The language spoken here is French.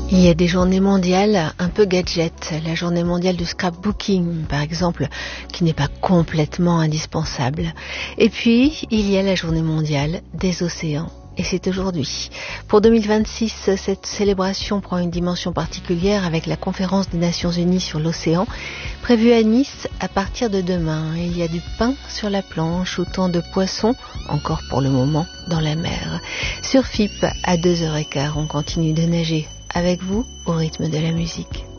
Il y a des journées mondiales un peu gadget, la journée mondiale du scrapbooking par exemple, qui n'est pas complètement indispensable. Et puis, il y a la journée mondiale des océans. Et c'est aujourd'hui. Pour 2026, cette célébration prend une dimension particulière avec la conférence des Nations Unies sur l'océan, prévue à Nice à partir de demain. Il y a du pain sur la planche, autant de poissons, encore pour le moment, dans la mer. Sur FIP, à 2h15, on continue de nager avec vous au rythme de la musique.